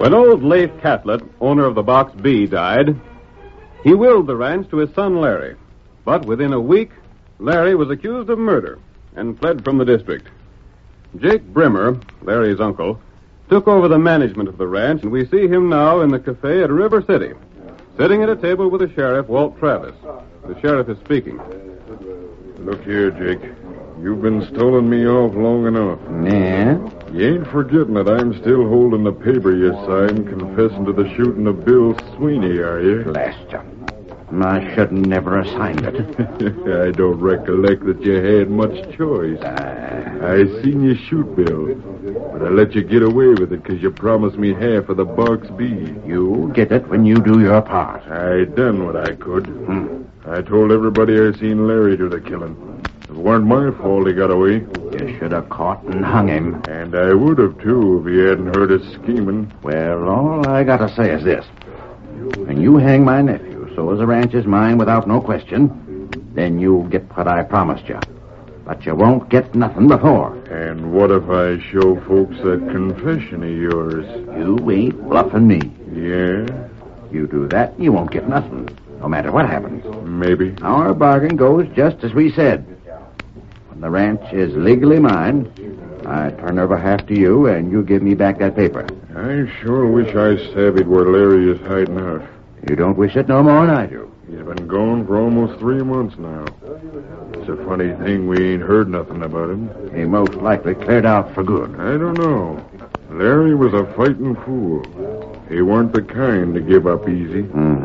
When old Leif Catlett, owner of the Box B, died, he willed the ranch to his son Larry. But within a week, Larry was accused of murder and fled from the district. Jake Brimmer, Larry's uncle, took over the management of the ranch, and we see him now in the cafe at River City, sitting at a table with the sheriff, Walt Travis. The sheriff is speaking. Look here, Jake. You've been stoling me off long enough. Yeah? You ain't forgetting that I'm still holding the paper you signed confessing to the shooting of Bill Sweeney, are you? Blast you. I should never have signed it. I don't recollect that you had much choice. I seen you shoot Bill, but I let you get away with it because you promised me half of the Box B. You get it when you do your part. I done what I could. I told everybody I seen Larry do the killing. It weren't my fault he got away. You should have caught and hung him. And I would have, too, if he hadn't heard us scheming. Well, all I gotta say is this. When you hang my nephew, so as the ranch is mine without no question, then you'll get what I promised you. But you won't get nothing before. And what if I show folks that confession of yours? You ain't bluffing me. Yeah? You do that, you won't get nothing, no matter what happens. Maybe. Our bargain goes just as we said. When the ranch is legally mine, I turn over half to you, and you give me back that paper. I sure wish I savvied where Larry is hiding out. You don't wish it no more than I do. He's been gone for almost 3 months now. It's a funny thing we ain't heard nothing about him. He most likely cleared out for good. I don't know. Larry was a fighting fool. He weren't the kind to give up easy.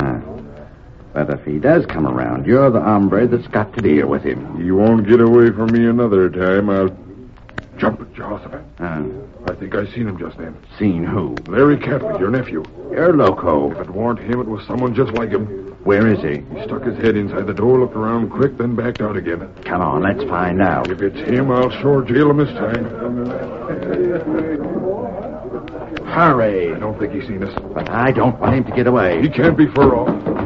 But if he does come around, you're the hombre that's got to deal with him. He won't get away from me another time. I'll jump it, Jehoshaphat. I think I seen him just then. Seen who? Larry Catlett, your nephew. You're loco. If it weren't him, it was someone just like him. Where is he? He stuck his head inside the door, looked around quick, then backed out again. Come on, let's find out. If it's him, I'll sure jail him this time. Hurry. I don't think he's seen us. But I don't want him to get away. He can't be far off.